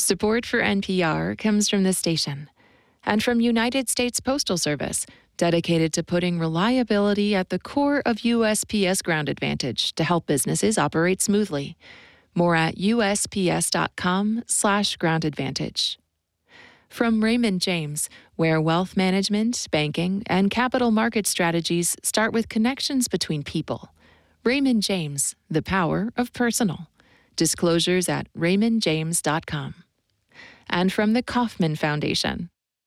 Support for NPR comes from this station and from United States Postal Service, dedicated to putting reliability at the core of USPS Ground Advantage to help businesses operate smoothly. More at usps.com/Ground Advantage. From Raymond James, where wealth management, banking, and capital market strategies start with connections between people. Raymond James, the power of personal. Disclosures at raymondjames.com. And from the Kauffman Foundation.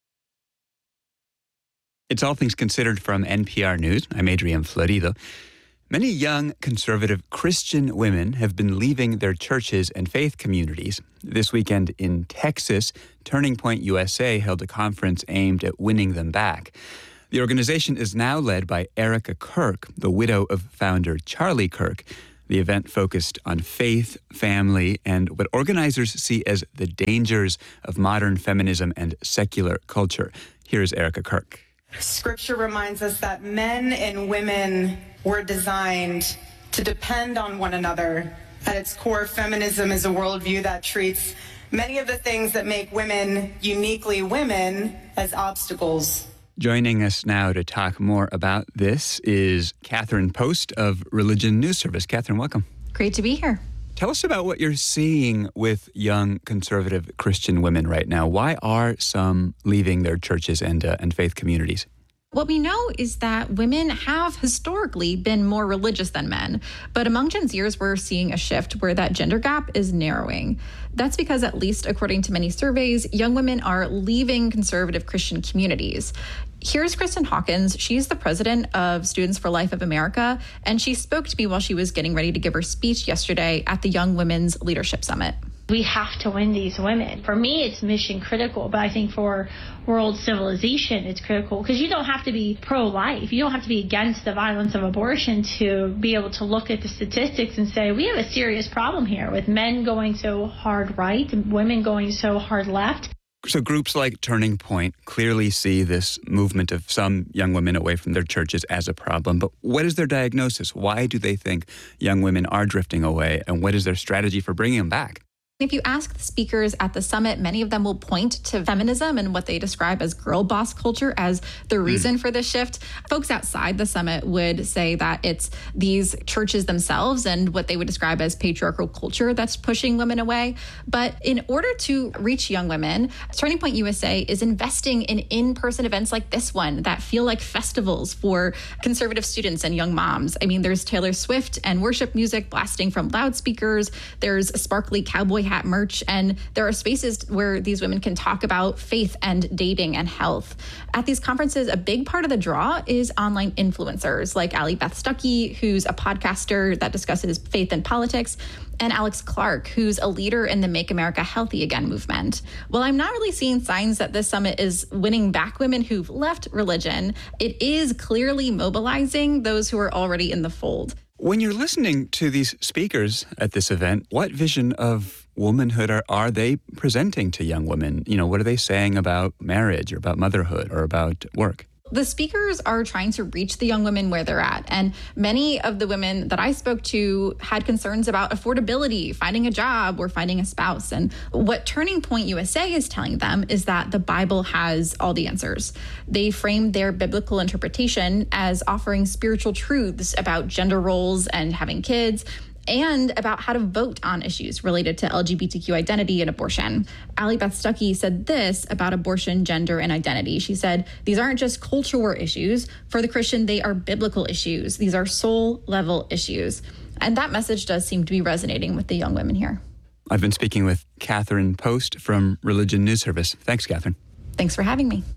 It's All Things Considered from NPR News. I'm Adrian Florido. Many young, conservative Christian women have been leaving their churches and faith communities. This weekend in Texas, Turning Point USA held a conference aimed at winning them back. The organization is now led by Erica Kirk, the widow of founder Charlie Kirk. The event focused on faith, family, and what organizers see as the dangers of modern feminism and secular culture. Here's Erica Kirk. Scripture reminds us that men and women were designed to depend on one another. At its core, feminism is a worldview that treats many of the things that make women uniquely women as obstacles. Joining us now to talk more about this is Catherine Post of Religion News Service. Catherine, welcome. Great to be here. Tell us about what you're seeing with young conservative Christian women right now. Why are some leaving their churches and faith communities? What we know is that women have historically been more religious than men, but among Gen Zers, we're seeing a shift where that gender gap is narrowing. That's because, at least according to many surveys, young women are leaving conservative Christian communities. Here's Kristen Hawkins. She's the president of Students for Life of America, and she spoke to me while she was getting ready to give her speech yesterday at the Young Women's Leadership Summit. We have to win these women. For me, it's mission critical, but I think for world civilization, it's critical because you don't have to be pro-life. You don't have to be against the violence of abortion to be able to look at the statistics and say, we have a serious problem here with men going so hard right and women going so hard left. So groups like Turning Point clearly see this movement of some young women away from their churches as a problem. But what is their diagnosis? Why do they think young women are drifting away? And what is their strategy for bringing them back? If you ask the speakers at the summit, many of them will point to feminism and what they describe as girl boss culture as the reason for this shift. Folks outside the summit would say that it's these churches themselves and what they would describe as patriarchal culture that's pushing women away. But in order to reach young women, Turning Point USA is investing in in-person events like this one that feel like festivals for conservative students and young moms. I mean, there's Taylor Swift and worship music blasting from loudspeakers. There's sparkly cowboy hat merch, and there are spaces where these women can talk about faith and dating and health. At these conferences, a big part of the draw is online influencers like Allie Beth Stuckey, who's a podcaster that discusses faith and politics, and Alex Clark, who's a leader in the Make America Healthy Again movement. While I'm not really seeing signs that this summit is winning back women who've left religion, it is clearly mobilizing those who are already in the fold. When you're listening to these speakers at this event, what vision of womanhood are they presenting to young women? You know, what are they saying about marriage or about motherhood or about work? The speakers are trying to reach the young women where they're at. And many of the women that I spoke to had concerns about affordability, finding a job, or finding a spouse. And what Turning Point USA is telling them is that the Bible has all the answers. They frame their biblical interpretation as offering spiritual truths about gender roles and having kids, and about how to vote on issues related to LGBTQ identity and abortion. Allie Beth Stuckey said this about abortion, gender, and identity. She said, these aren't just culture war issues. For the Christian, they are biblical issues. These are soul-level issues. And that message does seem to be resonating with the young women here. I've been speaking with Catherine Post from Religion News Service. Thanks, Catherine. Thanks for having me.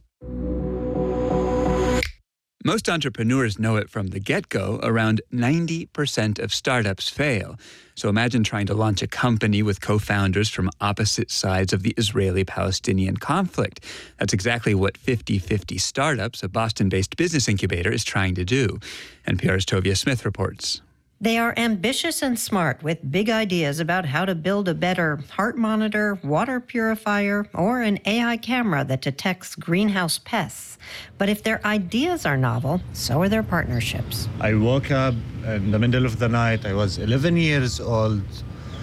Most entrepreneurs know it from the get-go. Around 90% of startups fail. So imagine trying to launch a company with co-founders from opposite sides of the Israeli-Palestinian conflict. That's exactly what 50/50 Startups, a Boston-based business incubator, is trying to do. NPR's Tovia Smith reports. They are ambitious and smart with big ideas about how to build a better heart monitor, water purifier, or an AI camera that detects greenhouse pests. But if their ideas are novel, so are their partnerships. I woke up in the middle of the night. I was 11 years old.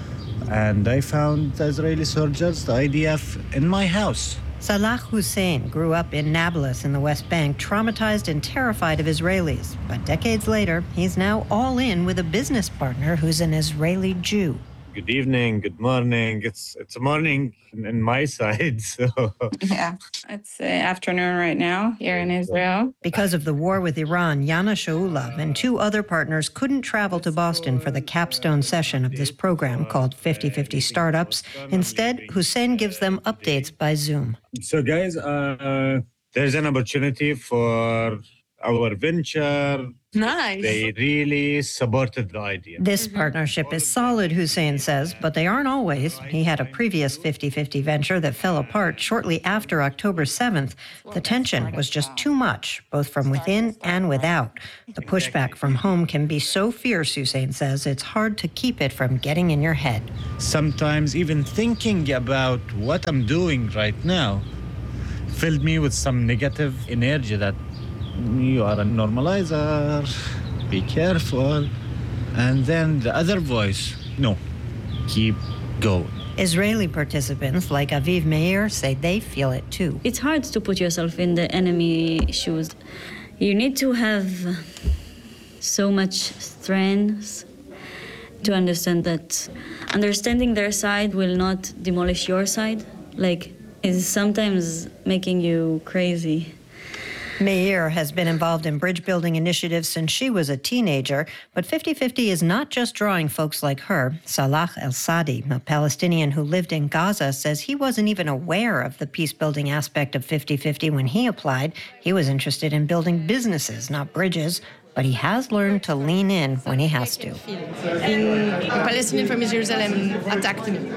and I found the Israeli soldiers, the IDF, in my house. Salah Hussein grew up in Nablus in the West Bank, traumatized and terrified of Israelis. But decades later, he's now all in with a business partner who's an Israeli Jew. Good evening, good morning. It's a morning in my side, so... Yeah, it's afternoon right now here in Israel. Because of the war with Iran, Yana Shaulov and two other partners couldn't travel to Boston for the capstone session of this program called 50/50 Startups. Instead, Hussein gives them updates by Zoom. So guys, there's an opportunity for our venture. Nice. They really supported the idea. This partnership is solid, Hussein says, but they aren't always. He had a previous 50/50 venture that fell apart shortly after October 7th. The tension was just too much, both from within and without. The pushback from home can be so fierce, Hussein says, it's hard to keep it from getting in your head. Sometimes even thinking about what I'm doing right now filled me with some negative energy that you are a normalizer, be careful. And then the other voice, no, keep going. Israeli participants like Aviv Meir say they feel it too. It's hard to put yourself in the enemy shoes. You need to have so much strength to understand that understanding their side will not demolish your side. Like, it's sometimes making you crazy. Meir has been involved in bridge-building initiatives since she was a teenager, but 50/50 is not just drawing folks like her. Salah El-Sadi, a Palestinian who lived in Gaza, says he wasn't even aware of the peace-building aspect of 50/50 when he applied. He was interested in building businesses, not bridges, but he has learned to lean in when he has to. A Palestinian from Jerusalem attacked me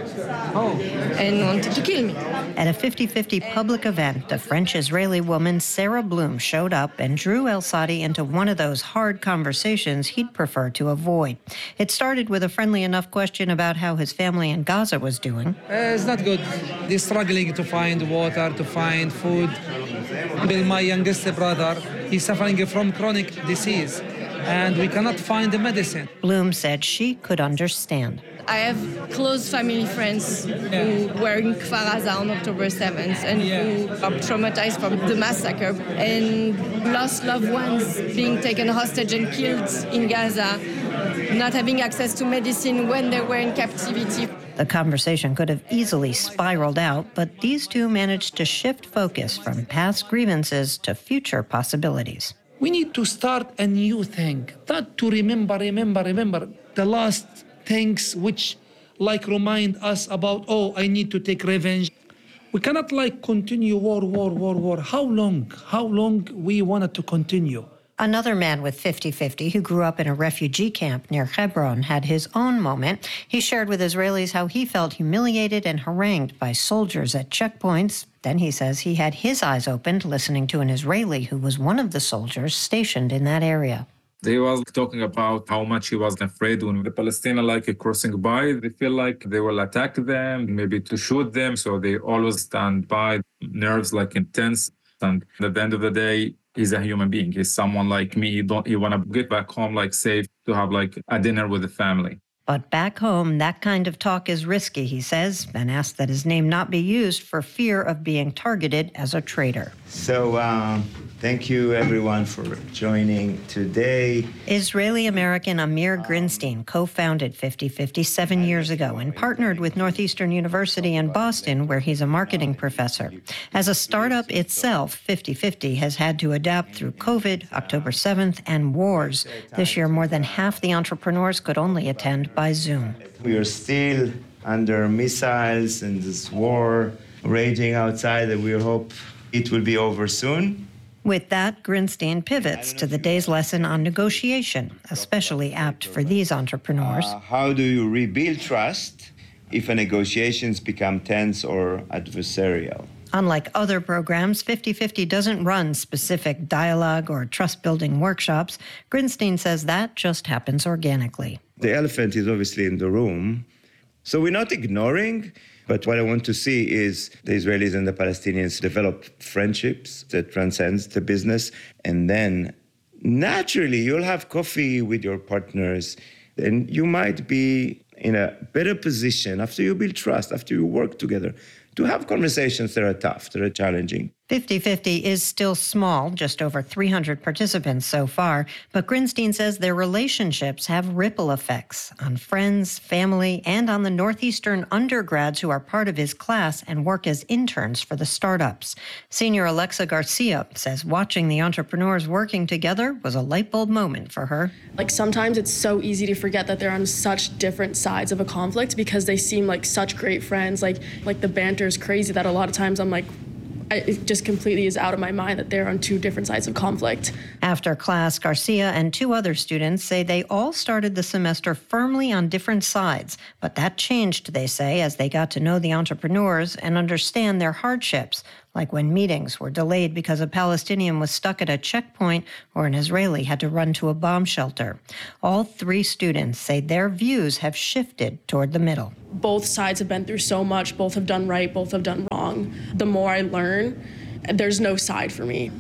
and wanted to kill me. At a 50/50 public event, a French-Israeli woman, Sarah Bloom, showed up and drew El-Sadi into one of those hard conversations he'd prefer to avoid. It started with a friendly enough question about how his family in Gaza was doing. It's not good. They're struggling to find water, to find food. Bill, my youngest brother, he's suffering from chronic disease, and we cannot find the medicine. Bloom said she could understand. I have close family friends who were in Kfar Aza on October 7th and who are traumatized from the massacre and lost loved ones being taken hostage and killed in Gaza, not having access to medicine when they were in captivity. The conversation could have easily spiraled out, but these two managed to shift focus from past grievances to future possibilities. We need to start a new thing, not to remember the last things which remind us about, I need to take revenge. We cannot continue war. How long we wanted to continue? Another man with 50/50 who grew up in a refugee camp near Hebron had his own moment. He shared with Israelis how he felt humiliated and harangued by soldiers at checkpoints. Then he says he had his eyes opened listening to an Israeli who was one of the soldiers stationed in that area. They was talking about how much he was afraid when the Palestinians crossing by. They feel like they will attack them, maybe to shoot them. So they always stand by, nerves intense. And at the end of the day, he's a human being. He's someone like me. You want to get back home safe to have a dinner with the family. But back home, that kind of talk is risky, he says, and asks that his name not be used for fear of being targeted as a traitor. So thank you, everyone, for joining today. Israeli-American Amir Grinstein co-founded 50/50 7 years ago and partnered with Northeastern University in Boston, where he's a marketing professor. As a startup itself, 50/50 has had to adapt through COVID, October 7th, and wars. This year, more than half the entrepreneurs could only attend by Zoom. We are still under missiles and this war raging outside, and we hope it will be over soon. With that, Grinstein pivots to the day's lesson on negotiation, especially apt for these entrepreneurs. How do you rebuild trust if negotiations become tense or adversarial? Unlike other programs, 50/50 doesn't run specific dialogue or trust-building workshops. Grinstein says that just happens organically. The elephant is obviously in the room. So we're not ignoring, but what I want to see is the Israelis and the Palestinians develop friendships that transcends the business. And then naturally, you'll have coffee with your partners, and you might be in a better position after you build trust, after you work together, to have conversations that are tough, that are challenging. 50/50 is still small, just over 300 participants so far, but Grinstein says their relationships have ripple effects on friends, family, and on the Northeastern undergrads who are part of his class and work as interns for the startups. Senior Alexa Garcia says watching the entrepreneurs working together was a light bulb moment for her. Like sometimes it's so easy to forget that they're on such different sides of a conflict because they seem like such great friends. Like the banter is crazy that a lot of times I'm like, it just completely is out of my mind that they're on two different sides of conflict. After class, Garcia and 2 other students say they all started the semester firmly on different sides, but that changed, they say, as they got to know the entrepreneurs and understand their hardships, like when meetings were delayed because a Palestinian was stuck at a checkpoint or an Israeli had to run to a bomb shelter. All 3 students say their views have shifted toward the middle. Both sides have been through so much. Both have done right. Both have done wrong. The more I learn, there's no side for me.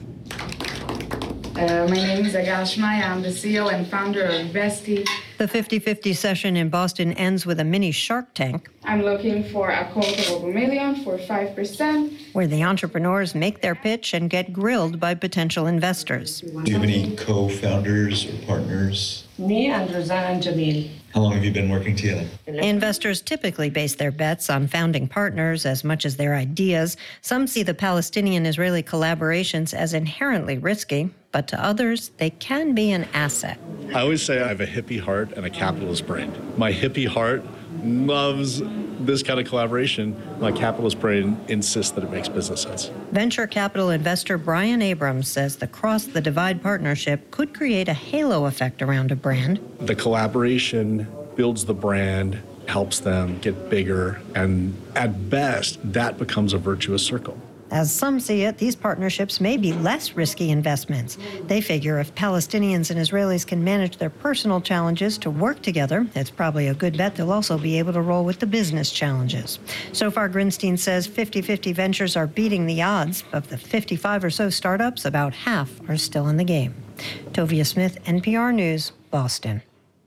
My name is Agal Shmaya. I'm the CEO and founder of Vesti. The 50/50 session in Boston ends with a mini Shark Tank. I'm looking for a quote of $1 million for 5%. Where the entrepreneurs make their pitch and get grilled by potential investors. Do you have any co-founders or partners? Me and Rosanna and Jamil. How long have you been working together? Investors typically base their bets on founding partners as much as their ideas. Some see the Palestinian-Israeli collaborations as inherently risky, but to others, they can be an asset. I always say I have a hippie heart and a capitalist brain. My hippie heart loves this kind of collaboration. My capitalist brain insists that it makes business sense. Venture capital investor Brian Abrams says the Cross the Divide partnership could create a halo effect around a brand. The collaboration builds the brand, helps them get bigger, and at best, that becomes a virtuous circle. As some see it, these partnerships may be less risky investments. They figure if Palestinians and Israelis can manage their personal challenges to work together, it's probably a good bet they'll also be able to roll with the business challenges. So far, Grinstein says 50/50 ventures are beating the odds. Of the 55 or so startups, about half are still in the game. Tovia Smith, NPR News, Boston.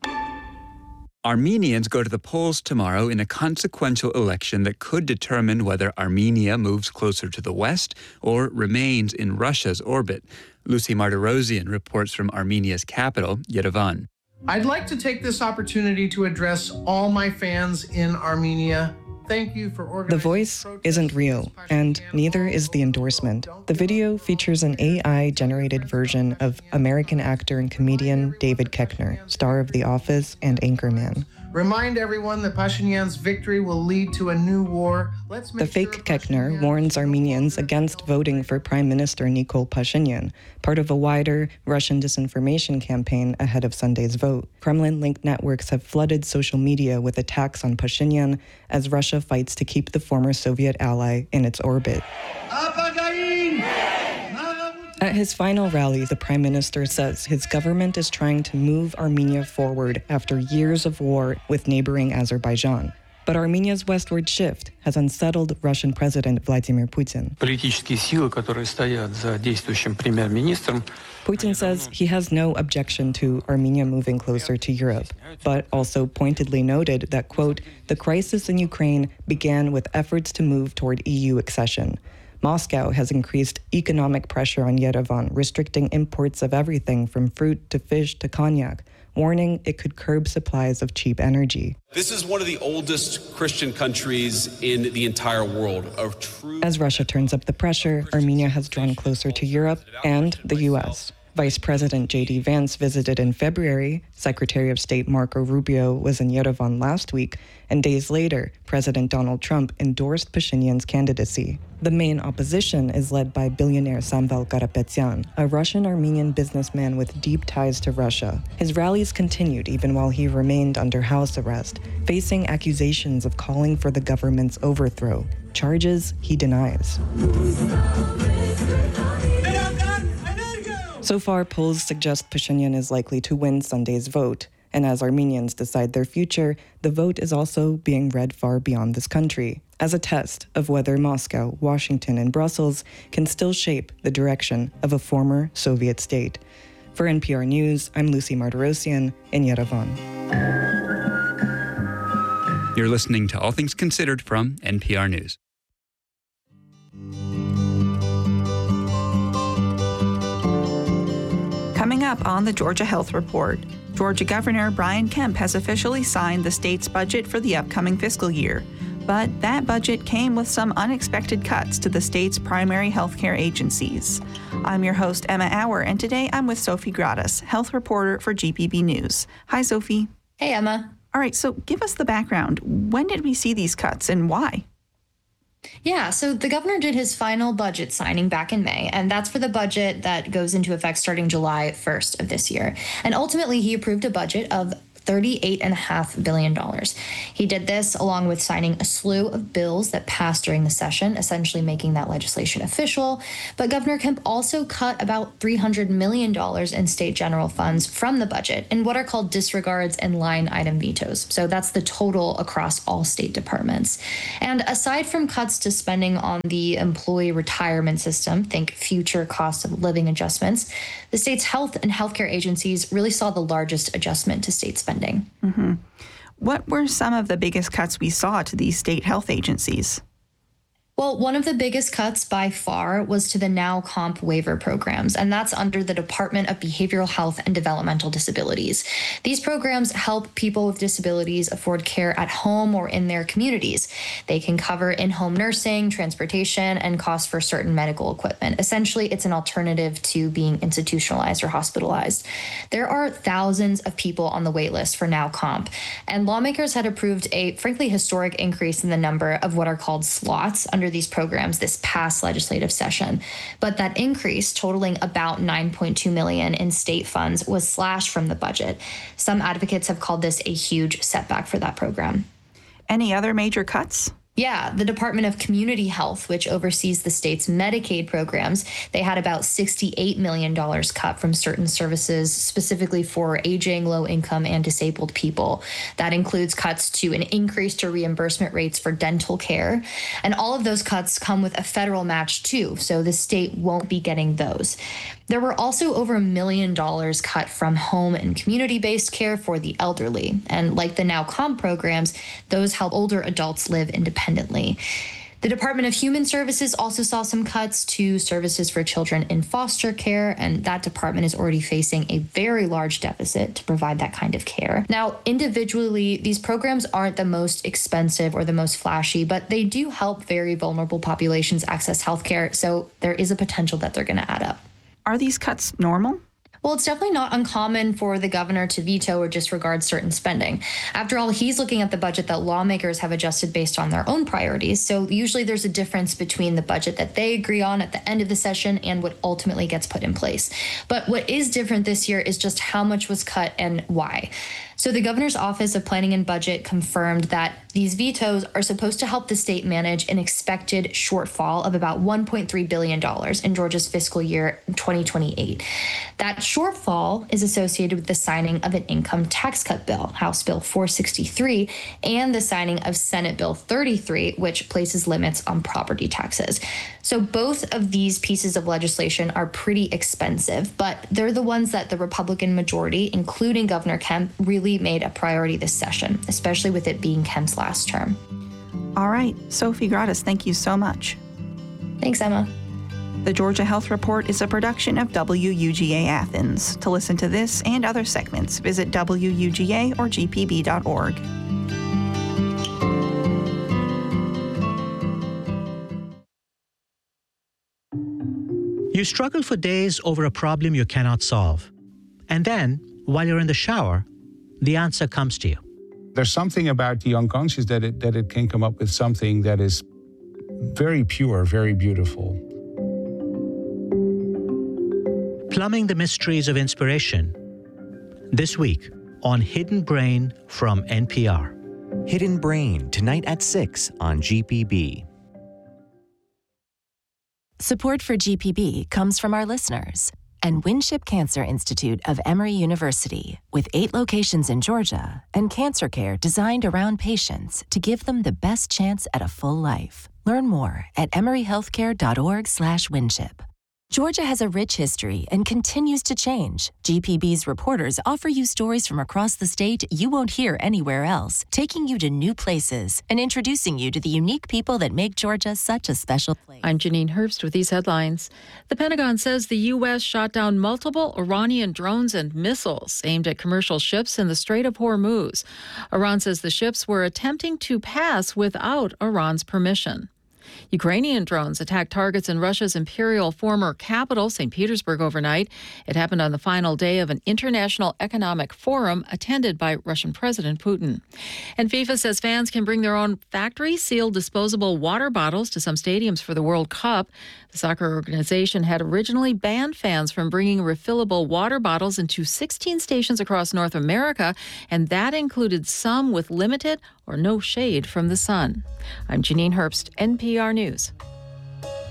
Armenians go to the polls tomorrow in a consequential election that could determine whether Armenia moves closer to the West or remains in Russia's orbit. Lucy Martirosyan reports from Armenia's capital, Yerevan. I'd like to take this opportunity to address all my fans in Armenia. Thank you for organizing. The voice isn't real, and neither is the endorsement. The video features an AI-generated version of American actor and comedian David Koechner, star of The Office and Anchorman. Remind everyone that Pashinyan's victory will lead to a new war. The fake Koechner warns Armenians against voting for Prime Minister Nikol Pashinyan, part of a wider Russian disinformation campaign ahead of Sunday's vote. Kremlin-linked networks have flooded social media with attacks on Pashinyan as Russia fights to keep the former Soviet ally in its orbit. At his final rally, the prime minister says his government is trying to move Armenia forward after years of war with neighboring Azerbaijan. But Armenia's westward shift has unsettled Russian President Vladimir Putin. Putin says he has no objection to Armenia moving closer to Europe, but also pointedly noted that, quote, the crisis in Ukraine began with efforts to move toward EU accession. Moscow has increased economic pressure on Yerevan, restricting imports of everything from fruit to fish to cognac, warning it could curb supplies of cheap energy. This is one of the oldest Christian countries in the entire world. As Russia turns up the pressure, Armenia has drawn closer to Europe and the U.S. Vice President J.D. Vance visited in February, Secretary of State Marco Rubio was in Yerevan last week, and days later, President Donald Trump endorsed Pashinyan's candidacy. The main opposition is led by billionaire Samvel Karapetyan, a Russian-Armenian businessman with deep ties to Russia. His rallies continued even while he remained under house arrest, facing accusations of calling for the government's overthrow, charges he denies. So far, polls suggest Pashinyan is likely to win Sunday's vote. And as Armenians decide their future, the vote is also being read far beyond this country, as a test of whether Moscow, Washington, and Brussels can still shape the direction of a former Soviet state. For NPR News, I'm Lucy Martirosyan in Yerevan. You're listening to All Things Considered from NPR News. Coming up on the Georgia Health Report, Georgia Governor Brian Kemp has officially signed the state's budget for the upcoming fiscal year. But that budget came with some unexpected cuts to the state's primary healthcare agencies. I'm your host, Emma Auer, and today I'm with Sophie Gradas, health reporter for GPB News. Hi, Sophie. Hey, Emma. All right, so give us the background. When did we see these cuts and why? Yeah, so the governor did his final budget signing back in May, and that's for the budget that goes into effect starting July 1st of this year. And ultimately, he approved a budget of $38.5 billion. He did this along with signing a slew of bills that passed during the session, essentially making that legislation official. But Governor Kemp also cut about $300 million in state general funds from the budget in what are called disregards and line item vetoes. So that's the total across all state departments. And aside from cuts to spending on the employee retirement system, think future cost of living adjustments, the state's health and healthcare agencies really saw the largest adjustment to state spending. Mm-hmm. What were some of the biggest cuts we saw to these state health agencies? Well, one of the biggest cuts by far was to the Now Comp waiver programs, and that's under the Department of Behavioral Health and Developmental Disabilities. These programs help people with disabilities afford care at home or in their communities. They can cover in-home nursing, transportation, and costs for certain medical equipment. Essentially, it's an alternative to being institutionalized or hospitalized. There are thousands of people on the wait list for Now Comp, and lawmakers had approved a frankly historic increase in the number of what are called slots under these programs this past legislative session. But that increase, totaling about $9.2 million in state funds, was slashed from the budget. Some advocates have called this a huge setback for that program. Any other major cuts? Yeah, the Department of Community Health, which oversees the state's Medicaid programs, they had about $68 million cut from certain services, specifically for aging, low-income, and disabled people. That includes cuts to an increase to reimbursement rates for dental care. And all of those cuts come with a federal match, too, so the state won't be getting those. There were also over $1 million cut from home and community-based care for the elderly. And like the Now Comp programs, those help older adults live independently. The Department of Human Services also saw some cuts to services for children in foster care, and that department is already facing a very large deficit to provide that kind of care. Now, individually, these programs aren't the most expensive or the most flashy, but they do help very vulnerable populations access healthcare, so there is a potential that they're going to add up. Are these cuts normal? Well, it's definitely not uncommon for the governor to veto or disregard certain spending. After all, he's looking at the budget that lawmakers have adjusted based on their own priorities. So usually there's a difference between the budget that they agree on at the end of the session and what ultimately gets put in place. But what is different this year is just how much was cut and why. So the governor's Office of Planning and Budget confirmed that these vetoes are supposed to help the state manage an expected shortfall of about $1.3 billion in Georgia's fiscal year 2028. That shortfall is associated with the signing of an income tax cut bill, House Bill 463, and the signing of Senate Bill 33, which places limits on property taxes. So both of these pieces of legislation are pretty expensive, but they're the ones that the Republican majority, including Governor Kemp, really made a priority this session, especially with it being Kemp's last term. All right, Sophie Gradas, thank you so much. Thanks, Emma. The Georgia Health Report is a production of WUGA Athens. To listen to this and other segments, visit WUGA or gpb.org. You struggle for days over a problem you cannot solve. And then, while you're in the shower, the answer comes to you. There's something about the unconscious that it can come up with something that is very pure, very beautiful. Plumbing the mysteries of inspiration. This week on Hidden Brain from NPR. Hidden Brain, tonight at 6 on GPB. Support for GPB comes from our listeners and Winship Cancer Institute of Emory University, with 8 locations in Georgia and cancer care designed around patients to give them the best chance at a full life. Learn more at emoryhealthcare.org/Winship. Georgia has a rich history and continues to change. GPB's reporters offer you stories from across the state you won't hear anywhere else, taking you to new places and introducing you to the unique people that make Georgia such a special place. I'm Janine Herbst with these headlines. The Pentagon says the U.S. shot down multiple Iranian drones and missiles aimed at commercial ships in the Strait of Hormuz. Iran says the ships were attempting to pass without Iran's permission. Ukrainian drones attacked targets in Russia's imperial former capital, St. Petersburg, overnight. It happened on the final day of an international economic forum attended by Russian President Putin. And FIFA says fans can bring their own factory-sealed disposable water bottles to some stadiums for the World Cup. The soccer organization had originally banned fans from bringing refillable water bottles into 16 stations across North America, and that included some with limited or no shade from the sun. I'm Janine Herbst, NPR News.